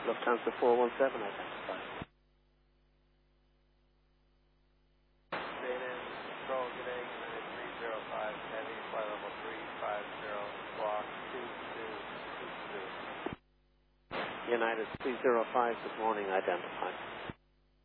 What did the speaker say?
Lufthansa 417 identified. JNN Control, good day, United 305, heavy, flight level 350, squawk 2222. United 305, good morning, identified.